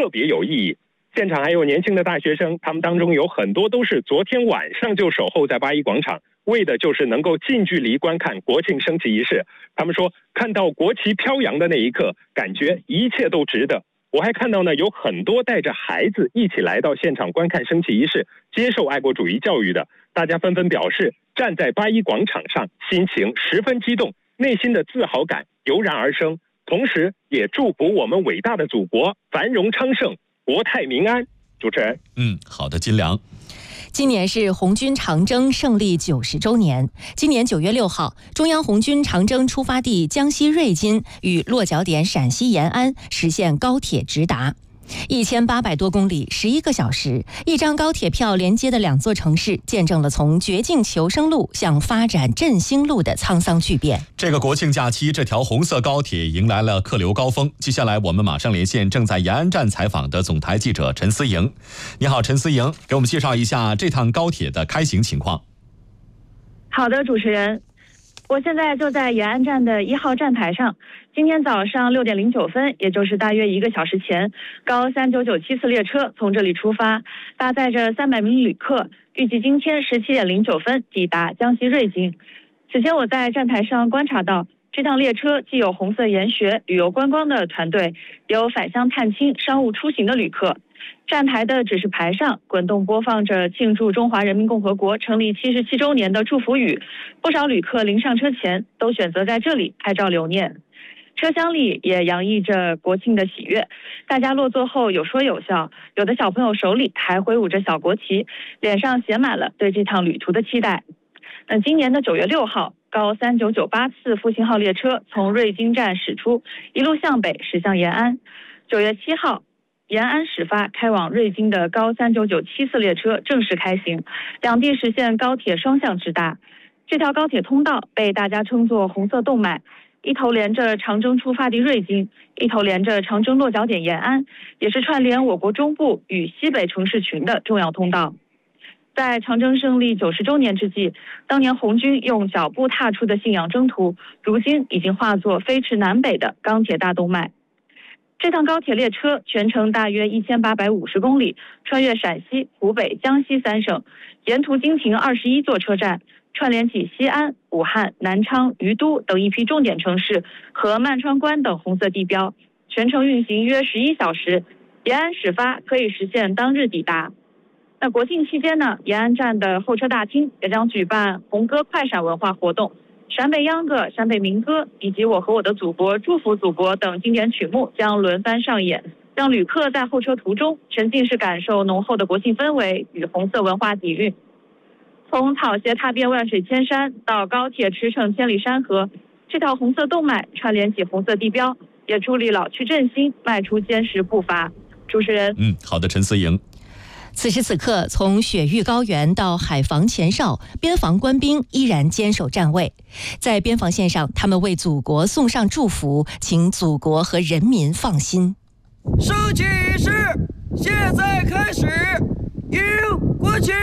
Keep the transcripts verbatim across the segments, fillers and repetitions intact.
特别有意义。现场还有年轻的大学生，他们当中有很多都是昨天晚上就守候在八一广场，为的就是能够近距离观看国庆升旗仪式。他们说，看到国旗飘扬的那一刻，感觉一切都值得。我还看到呢，有很多带着孩子一起来到现场观看升旗仪式，接受爱国主义教育的，大家纷纷表示，站在八一广场上，心情十分激动，内心的自豪感油然而生，同时也祝福我们伟大的祖国繁荣昌盛，国泰民安。主持人， 嗯，好的，金良。 今年是红军长征胜利九十周年。今年九月六号，中央红军长征出发地江西瑞金与落脚点陕西延安实现高铁直达。一千八百多公里，十一个小时，一张高铁票连接的两座城市，见证了从绝境求生路向发展振兴路的沧桑巨变。 这个国庆假期，这条红色高铁迎来了客流高峰。接下来，我们马上连线正在延安站采访的总台记者陈思莹。你好，陈思莹，给我们介绍一下这趟高铁的开行情况。 好的，主持人。我现在就在延安站的一号站台上。今天早上六点零九分，也就是大约一个小时前，高三九九七次列车从这里出发，搭载着三百名旅客，预计今天十七点零九分抵达江西瑞金。此前我在站台上观察到，这趟列车既有红色研学、旅游观光的团队，也有返乡探亲、商务出行的旅客。站台的指示牌上滚动播放着庆祝中华人民共和国成立七十七周年的祝福语，不少旅客临上车前都选择在这里拍照留念。车厢里也洋溢着国庆的喜悦，大家落座后有说有笑，有的小朋友手里还挥舞着小国旗，脸上写满了对这趟旅途的期待。那今年的九月六号，高三九九八次复兴号列车从瑞金站驶出，一路向北驶向延安。九月七号，延安始发开往瑞金的高三九九七次列车正式开行，两地实现高铁双向直达。这条高铁通道被大家称作红色动脉，一头连着长征出发地瑞金，一头连着长征落脚点延安，也是串联我国中部与西北城市群的重要通道。在长征胜利九十周年之际，当年红军用脚步踏出的信仰征途，如今已经化作飞驰南北的钢铁大动脉。这趟高铁列车全程大约一千八百五十公里，穿越陕西、湖北、江西三省，沿途经停二十一座车站，串联起西安、武汉、南昌、于都等一批重点城市和曼川关等红色地标，全程运行约十一小时。延安始发可以实现当日抵达。那国庆期间呢，延安站的候车大厅也将举办红歌快闪文化活动。陕北秧歌、陕北民歌以及我和我的祖国、祝福祖国等经典曲目将轮番上演，让旅客在候车途中沉浸式感受浓厚的国庆氛围与红色文化底蕴。从草鞋踏遍万水千山到高铁驰骋千里山河，这条红色动脉串联起红色地标，也助力老区振兴迈出坚实步伐。主持人， 嗯，好的，陈思莹。 此时此刻，从雪域高原到海防前哨，边防官兵依然坚守站位。在边防线上，他们为祖国送上祝福，请祖国和人民放心。 升旗仪式现在开始，迎国旗。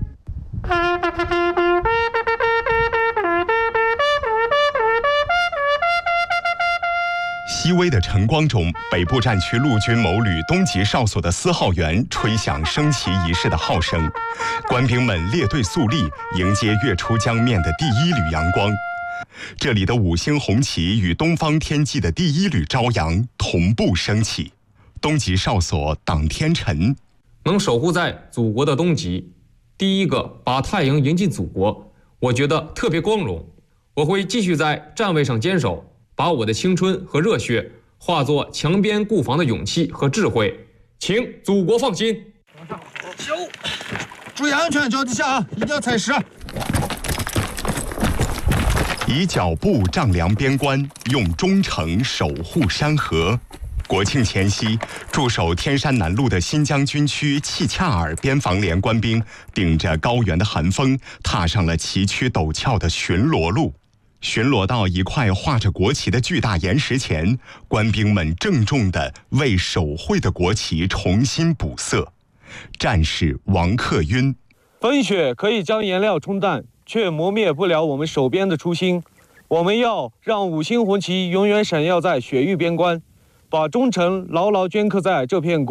熹微的晨光中，北部战区陆军某旅东级哨所的司号员吹响升旗仪式的号声，官兵们列队肃立，迎接跃出江面的第一缕阳光。这里的五星红旗与东方天际的第一缕朝阳同步升起。东级哨所党天辰， 能守护在祖国的东极，第一个把太阳迎进祖国，我觉得特别光荣。我会继续在站位上坚守，把我的青春和热血化作墙边固防的勇气和智慧，请祖国放心。 注意安全，脚底下啊，一定要踩实。 以脚步丈量边关，用忠诚守护山河。国庆前夕，驻守天山南路的新疆军区契恰尔边防连官兵顶着高原的寒风，踏上了崎岖陡峭的巡逻路。巡逻到一块画着国旗的巨大岩石前，官兵们郑重地为手绘的国旗重新补色。战士王克晕： 风雪可以将颜料冲淡，却磨灭不了我们守边的初心。我们要让五星红旗永远闪耀在雪域边关，把忠诚牢牢镌刻在这片